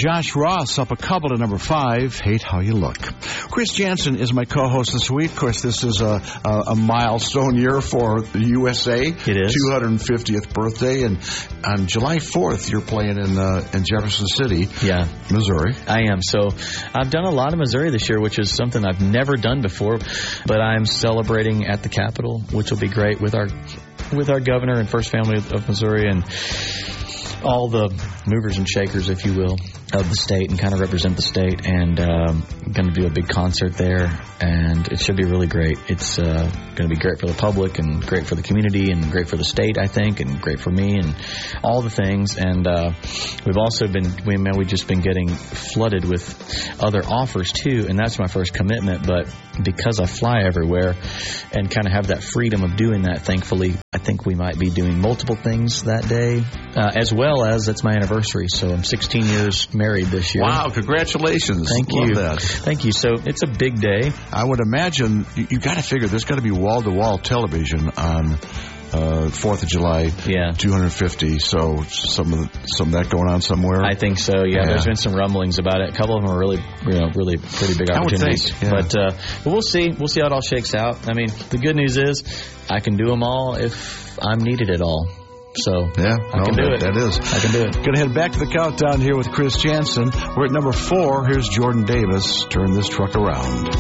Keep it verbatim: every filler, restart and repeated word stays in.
Josh Ross up a couple to number five, Hate How You Look. Chris Jansen is my co-host this week. Of course, this is a, a, a milestone year for the U S A. It is. two hundred fiftieth birthday. And on July fourth, you're playing in uh, in Jefferson City, yeah, Missouri. I am. So I've done a lot of Missouri this year, which is something I've never done before. But I'm celebrating at the Capitol, which will be great with our with our governor and First Family of Missouri and all the movers and shakers, if you will, of the state and kind of represent the state. And um, going to do a big concert there, and it should be really great. It's uh, going to be great for the public and great for the community and great for the state, I think, and great for me and all the things. And uh, we've also been, we, man, we've just been getting flooded with other offers, too, and that's my first commitment. But because I fly everywhere and kind of have that freedom of doing that, thankfully, I think we might be doing multiple things that day, uh, as well as it's my anniversary. So I'm sixteen years married this year. Wow, congratulations. Thank Love you. that. Thank you. So it's a big day. I would imagine you, you got to figure there's got to be wall-to-wall television on uh, fourth of July, yeah. two hundred fifty. So some of the, some of that going on somewhere. I think so. Yeah, yeah, there's been some rumblings about it. A couple of them are really, you know, really pretty big opportunities. I would think, yeah. But, uh, but we'll see. We'll see how it all shakes out. I mean, the good news is I can do them all if I'm needed at all. So yeah, I no, can do that, it. That is. I can do it. Going to head back to the countdown here with Chris Jansen. We're at number four. Here's Jordan Davis. Turn this truck around.